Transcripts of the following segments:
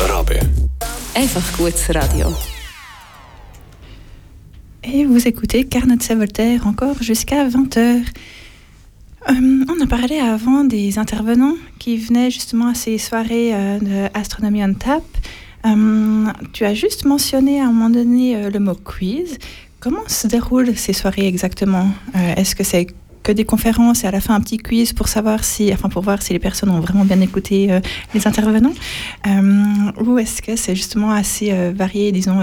Rabe. Einfach gutes Radio. Et vous écoutez Carnet de Voltaire encore jusqu'à 20h. On a parlé avant des intervenants qui venaient justement à ces soirées de Astronomy on Tap. Tu as juste mentionné à un moment donné le mot quiz. Comment se déroulent ces soirées exactement? Est-ce que c'est que des conférences et à la fin un petit quiz pour savoir pour voir si les personnes ont vraiment bien écouté les intervenants, ou est-ce que c'est justement assez varié, disons,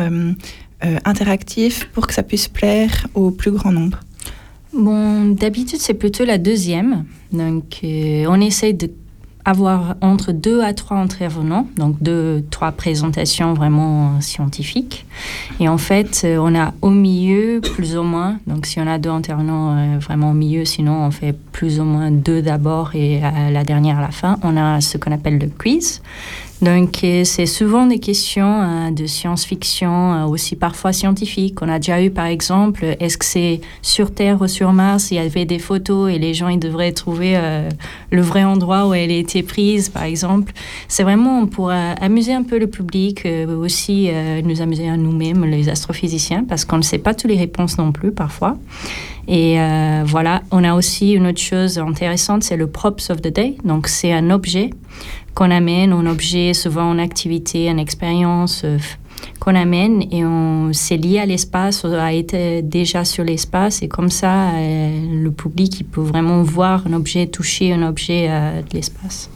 interactif pour que ça puisse plaire au plus grand nombre? Bon, d'habitude, c'est plutôt la deuxième. Donc, on essaye d'avoir entre 2 à 3 intervenants, donc 2-3 présentations vraiment scientifiques. Et en fait, on a au milieu, plus ou moins, donc si on a 2 intervenants vraiment au milieu, sinon on fait plus ou moins 2 d'abord et la dernière à la fin, on a ce qu'on appelle le quiz. Donc, c'est souvent des questions de science-fiction, aussi parfois scientifiques. On a déjà eu, par exemple, est-ce que c'est sur Terre ou sur Mars? Il y avait des photos et les gens, ils devraient trouver le vrai endroit où elle a été prise, par exemple. C'est vraiment pour amuser un peu le public, aussi nous amuser à nous-mêmes, les astrophysiciens, parce qu'on ne sait pas toutes les réponses non plus, parfois. Et voilà, on a aussi une autre chose intéressante, c'est le Props of the Day. Donc, c'est un objet qu'on amène, un objet souvent en activité, une expérience qu'on amène, et c'est lié à l'espace, on a été déjà sur l'espace, et comme ça, le public il peut vraiment voir un objet, toucher un objet de l'espace.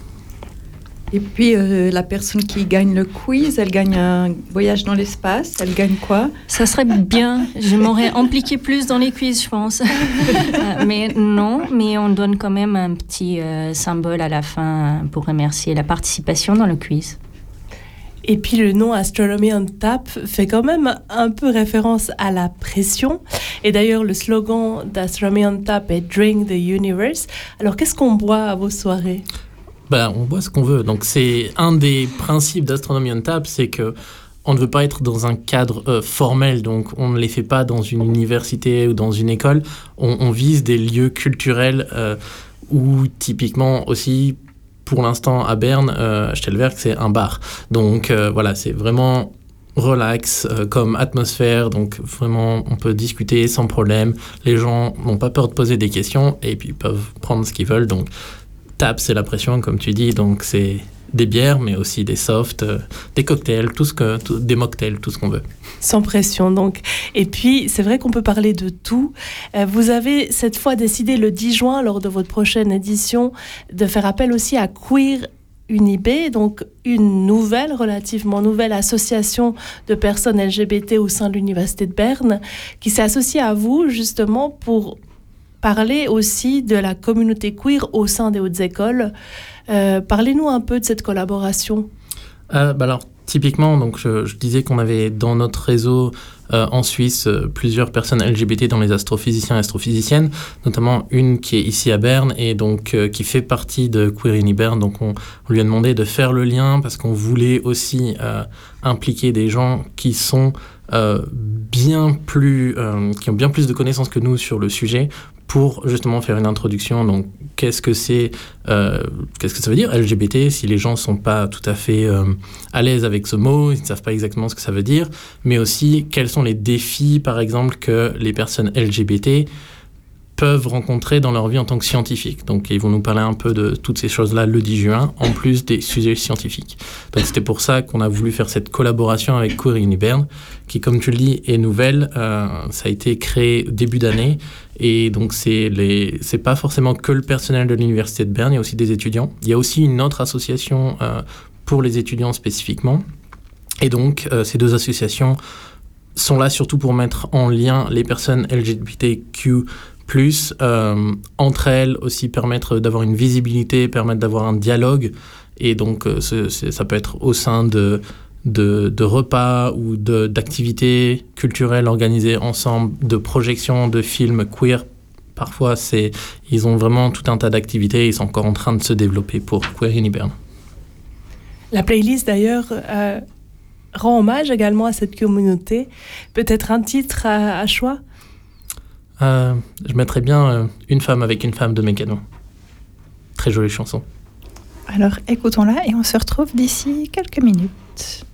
Et puis, la personne qui gagne le quiz, elle gagne un voyage dans l'espace. Elle gagne quoi? Ça serait bien. Je m'aurais impliquée plus dans les quiz, je pense. Mais non, mais on donne quand même un petit symbole à la fin pour remercier la participation dans le quiz. Et puis le nom Astronomy on Tap fait quand même un peu référence à la pression. Et d'ailleurs, le slogan d'Astronomy on Tap est Drink the Universe. Alors, qu'est-ce qu'on boit à vos soirées? On boit ce qu'on veut. Donc, c'est un des principes d'Astronomy on Tap, c'est que on ne veut pas être dans un cadre formel. Donc, on ne les fait pas dans une université ou dans une école. On vise des lieux culturels où, typiquement, aussi, pour l'instant, à Berne, Stelwerk, c'est un bar. Donc, voilà, c'est vraiment relax comme atmosphère. Donc, vraiment, on peut discuter sans problème. Les gens n'ont pas peur de poser des questions et puis peuvent prendre ce qu'ils veulent. Donc, Tap, c'est la pression, comme tu dis, donc c'est des bières, mais aussi des softs, des cocktails, des mocktails, tout ce qu'on veut. Sans pression, donc. Et puis, c'est vrai qu'on peut parler de tout. Vous avez cette fois décidé, le 10 juin, lors de votre prochaine édition, de faire appel aussi à Queer Unibé, donc une relativement nouvelle association de personnes LGBT au sein de l'Université de Berne, qui s'est associée à vous, justement, pour parler aussi de la communauté queer au sein des hautes écoles. Parlez-nous un peu de cette collaboration. Alors, typiquement, donc, je disais qu'on avait dans notre réseau en Suisse plusieurs personnes LGBT dans les astrophysiciens et astrophysiciennes, notamment une qui est ici à Berne et donc qui fait partie de Queer Uni Berne. Donc, on lui a demandé de faire le lien parce qu'on voulait aussi impliquer des gens qui sont qui ont bien plus de connaissances que nous sur le sujet, pour justement faire une introduction. Donc, qu'est-ce que ça veut dire LGBT, si les gens ne sont pas tout à fait à l'aise avec ce mot, ils ne savent pas exactement ce que ça veut dire, mais aussi quels sont les défis, par exemple, que les personnes LGBT peuvent rencontrer dans leur vie en tant que scientifiques. Donc, ils vont nous parler un peu de toutes ces choses-là le 10 juin, en plus des sujets scientifiques. Donc, c'était pour ça qu'on a voulu faire cette collaboration avec Queer Uni Berne, qui, comme tu le dis, est nouvelle. Ça a été créé début d'année. Et donc, c'est pas forcément que le personnel de l'Université de Berne, il y a aussi des étudiants. Il y a aussi une autre association pour les étudiants spécifiquement. Et donc, ces deux associations sont là surtout pour mettre en lien les personnes LGBTQ+, entre elles aussi permettre d'avoir une visibilité, permettre d'avoir un dialogue. Et donc, ça peut être au sein de repas ou d'activités culturelles organisées ensemble, de projections de films queer. Parfois, ils ont vraiment tout un tas d'activités. Ils sont encore en train de se développer pour Queer Uni Berne. La playlist, d'ailleurs, rend hommage également à cette communauté. Peut-être un titre à choix? Je mettrais bien Une femme avec une femme de Mécano. Très jolie chanson. Alors, écoutons-la et on se retrouve d'ici quelques minutes. suite.